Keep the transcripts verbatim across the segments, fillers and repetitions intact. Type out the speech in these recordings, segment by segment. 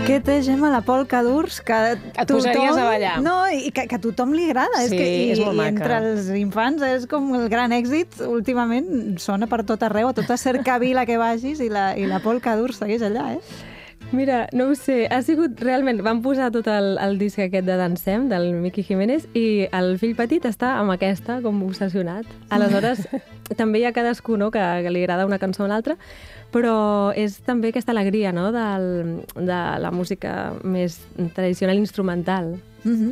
Què té, Gemma, la polca d'Urs? Que Et posaries a ballar. No, i que, que a tothom li agrada. Sí, és que, i, és molt i maca. entre els infants és com el gran èxit. Últimament sona per tot arreu, a tota cercavila que vagis, i la, i la polca d'Urs segueix allà, eh? Mira, no ho sé, ha sigut realment... Vam posar tot el, el disc aquest de Dansem, del Miki Jiménez, i el fill petit està amb aquesta, com obsessionat. Aleshores, també hi ha cadascú, no?, que, que li agrada una cançó o l'altra, però és també aquesta alegria, no?, del, de la música més tradicional instrumental Mm-hmm.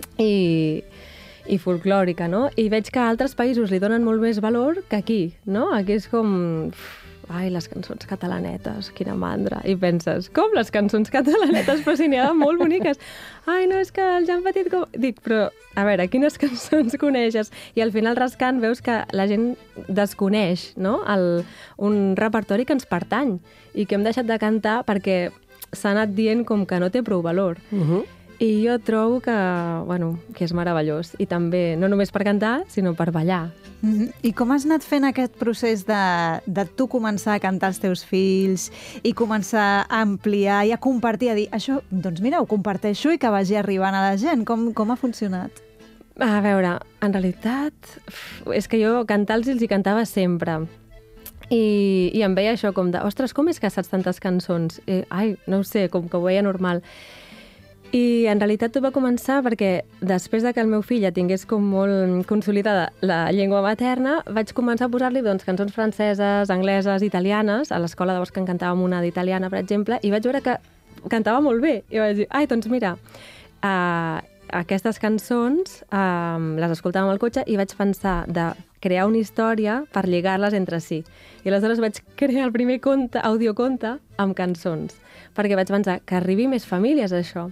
i, i folclòrica, no? I veig que a altres països li donen molt més valor que aquí, no? Aquí és com... Ai, les cançons catalanetes, quina mandra. I penses, com les cançons catalanetes? Però si n'hi ha de molt boniques. Ai, no, és que el Jan Petit... Com... Dic, però, a veure, quines cançons coneixes? I al final rascant veus que la gent desconeix, no?, el, un repertori que ens pertany i que hem deixat de cantar perquè s'ha anat dient com que no té prou valor. Uh-huh. I jo trobo que, bueno, que és meravellós. I també, no només per cantar, sinó per ballar. Mm-hmm. I com has anat fent aquest procés de, de tu començar a cantar als teus fills i començar a ampliar i a compartir, a dir, això, doncs mira, ho comparteixo i que vagi arribant a la gent. Com, com ha funcionat? A veure, en realitat, és que jo cantar-los els hi cantava sempre. I, i em veia això com de, ostres, com és que saps tantes cançons? I, ai, no ho sé, com que ho veia normal. I en realitat tot va començar perquè després de que el meu fill ja tingués com molt consolidada la llengua materna, vaig començar a posar-li doncs, cançons franceses, angleses, italianes. A l'escola llavors que en cantàvem una d'italiana, per exemple, i vaig veure que cantava molt bé. I vaig dir, ai, doncs mira, uh, aquestes cançons uh, les escoltàvem al cotxe i vaig pensar de crear una història per lligar-les entre si. I aleshores vaig crear el primer conte, audioconte amb cançons, perquè vaig pensar que arribi més famílies a això.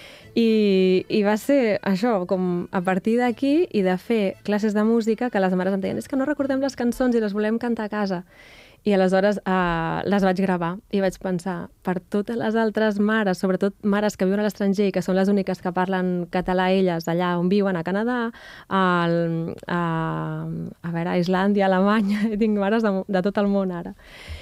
I, I va ser això, com a partir d'aquí i de fer classes de música que les mares em deien és que no recordem les cançons i les volem cantar a casa. I aleshores eh, les vaig gravar i vaig pensar, per totes les altres mares, sobretot mares que viuen a l'estranger i que són les úniques que parlen català elles allà on viuen, a Canadà, al, a, a, veure, a Islàndia, a Alemanya, tinc mares de, de tot el món ara.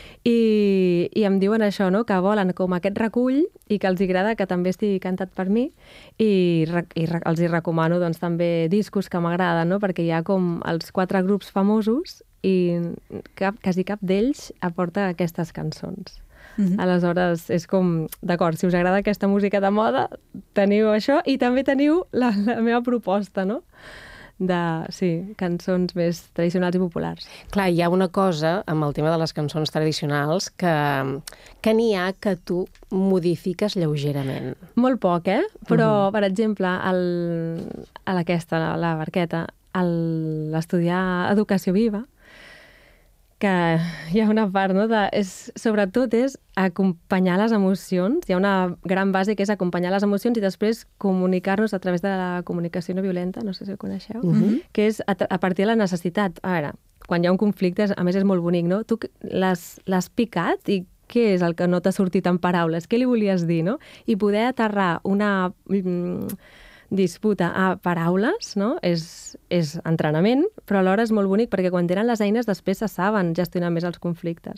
I, i em diuen això, no?, que volen com aquest recull i que els agrada que també estigui cantat per mi i, i els hi recomano doncs, també discos que m'agraden, no?, perquè hi ha com els quatre grups famosos i cap, quasi cap d'ells aporta aquestes cançons. Mm-hmm. Aleshores, és com, d'acord, si us agrada aquesta música de moda, teniu això i també teniu la, la meva proposta, no?, de, sí, cançons més tradicionals i populars. Clar, hi ha una cosa amb el tema de les cançons tradicionals que, que n'hi ha que tu modifiques lleugerament. Molt poc, eh? Però, Uh-huh. per exemple, el, a aquesta, la, la Barqueta, el, l'estudiar Educació Viva, que hi ha una part, no?, de, és, sobretot és acompanyar les emocions. Hi ha una gran base que és acompanyar les emocions i després comunicar-nos a través de la comunicació no violenta, no sé si ho coneixeu, Uh-huh. que és a, a partir de la necessitat. A veure, quan hi ha un conflicte, a més és molt bonic, no? Tu l'has, l'has picat i què és el que no t'ha sortit en paraules? Què li volies dir, no? I poder aterrar una mm, disputa a paraules, no?, és, és entrenament, però alhora és molt bonic perquè quan tenen les eines després se saben gestionar més els conflictes.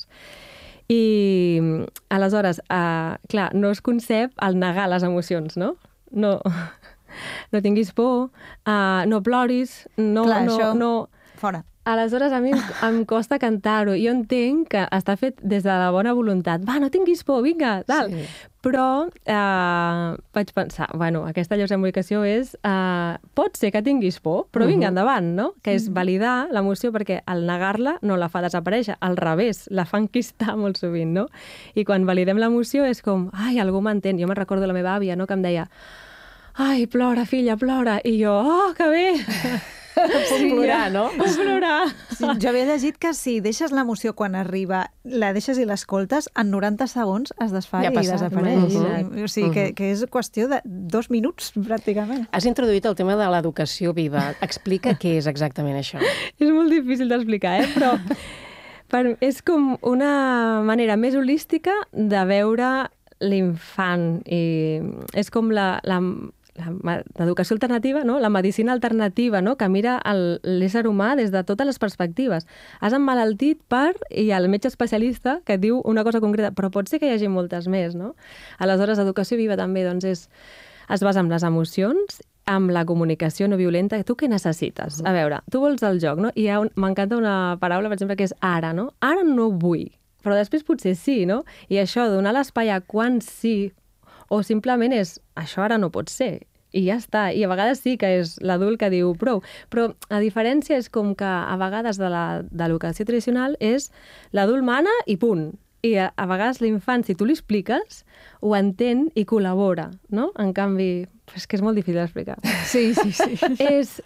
I aleshores, eh, clar, no es concep el negar les emocions, no? No, no tinguis por, eh, no ploris, no... Clar, no, això... no. Fora. Aleshores, a mi em, em costa cantar-ho. Jo entenc que està fet des de la bona voluntat. Va, no tinguis por, vinga, tal. Sí. Però eh, vaig pensar, bueno, aquesta llosa d'emolicació és... Eh, pot ser que tinguis por, però vinga, Uh-huh. endavant, no? Que és validar l'emoció perquè al negar-la no la fa desaparèixer, al revés, la fa enquistar molt sovint, no? I quan validem l'emoció és com, ai, algú m'entén. Jo me'n recordo la meva àvia, no?, que em deia, ai, plora, filla, plora. I jo, oh, que bé! Puc plorar, no? Puc plorar. Sí, jo havia llegit que si deixes l'emoció quan arriba, la deixes i l'escoltes, en noranta segons es desfà Ja i passa. desapareix. Imagina't. O sigui, que, que és qüestió de dos minuts, pràcticament. Has introduït el tema de l'educació viva. Explica què és exactament això. És molt difícil d'explicar, eh? Però per, és com una manera més holística de veure l'infant. I és com la, la, l'educació alternativa, no? La medicina alternativa, no? Que mira l'ésser humà des de totes les perspectives. Has emmalaltit per... i el metge especialista que diu una cosa concreta, però pot ser que hi hagi moltes més, no? Aleshores, educació viva també doncs, és, es basa en les emocions, amb la comunicació no violenta. Tu què necessites? A veure, tu vols el joc, no? I un... m'encanta una paraula, per exemple, que és ara, no? Ara no vull, però després potser sí, no? I això, donar l'espai a quan sí, o simplement és, això ara no pot ser, i ja està. I a vegades sí que és l'adult que diu prou. Però la diferència és com que a vegades de l'educació tradicional és l'adult mana i punt. I a, a vegades l'infant, si tu li expliques, ho entén i col·labora, no? En canvi, és que és molt difícil d'explicar. Sí, sí, sí. és,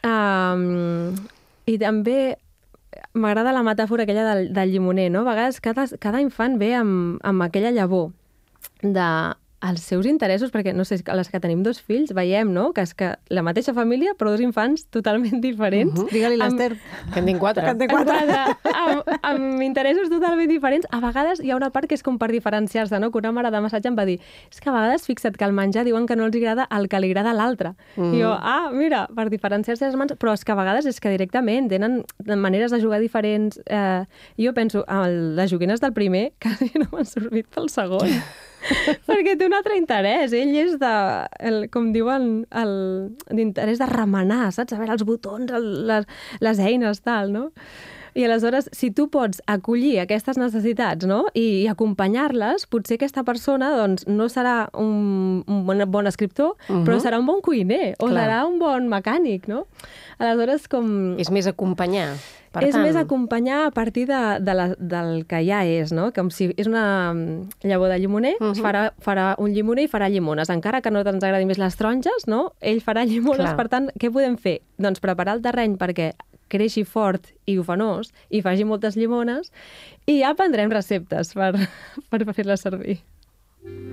um, I també m'agrada la metàfora aquella del, del llimoner, no? A vegades cada, cada infant ve amb, amb aquella llavor de els seus interessos, perquè, no sé, a les que tenim dos fills, veiem, no?, que és que la mateixa família, però dos infants totalment diferents. Uh -huh. Digue-li l'Ester. Que en tinc quatre. Que en té quatre. amb, amb interessos totalment diferents. A vegades hi ha una part que és com per diferenciar-se, no?, que una mare de massatge em va dir, és que a vegades fixa't que al menjar diuen que no els agrada el que li agrada a l'altre. Uh -huh. I jo, ah, mira, per diferenciar-se les mans, però és que a vegades és que directament tenen maneres de jugar diferents. Eh, jo penso, les joguines del primer quasi no m'han servit pel segon. Perquè té un altre interès. Ell és de, el, com diuen, d'interès de remenar, saps? A veure, els botons, el, les, les eines, tal, no? I aleshores, si tu pots acollir aquestes necessitats, no?, i, i acompanyar-les, potser aquesta persona doncs, no serà un, un bon, bon escriptor, uh -huh. però serà un bon cuiner, o Clar. serà un bon mecànic, no? Aleshores, com... És més acompanyar. Per és tant... més acompanyar a partir de, de la, del que ja és, no? Com si és una llavor de llimoner, uh -huh. farà, farà un llimoner i farà llimones. Encara que no ens agradin més les taronges, no? Ell farà llimones. Clar. Per tant, què podem fer? Doncs preparar el terreny perquè creixi fort i ufanós i faci moltes llimones i ja aprendrem receptes per, per fer-les servir.